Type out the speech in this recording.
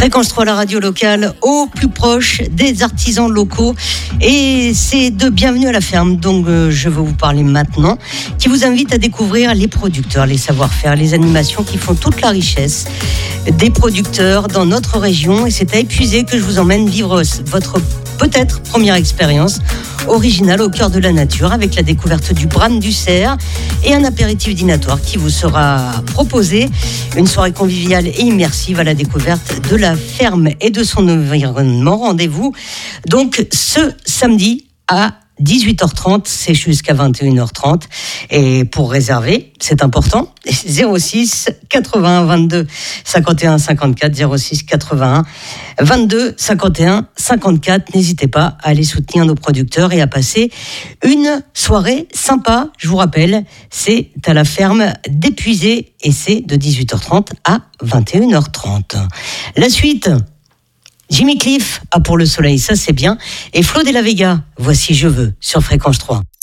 Fréquence 3, la radio locale, au plus proche des artisans locaux. Et c'est de Bienvenue à la ferme, donc je vais vous parler maintenant, qui vous invite à découvrir les producteurs, les savoir-faire, les animations qui font toute la richesse des producteurs dans notre région. Et c'est à Épuisé que je vous emmène vivre votre peut-être première expérience originale au cœur de la nature, avec la découverte du Bram du Cerf et un apéritif dînatoire qui vous sera proposé. Une soirée conviviale et immersive à la découverte de la ferme et de son environnement. Rendez-vous donc ce samedi à 18h30, c'est jusqu'à 21h30. Et pour réserver, c'est important, 06 81 22 51 54, 06 81 22 51 54. N'hésitez pas à aller soutenir nos producteurs et à passer une soirée sympa. Je vous rappelle, c'est à la ferme d'Épuisé et c'est de 18h30 à 21h30. La suite, Jimmy Cliff, pour le soleil, ça c'est bien. Et Flo de la Vega, voici Je veux, sur Fréquence 3.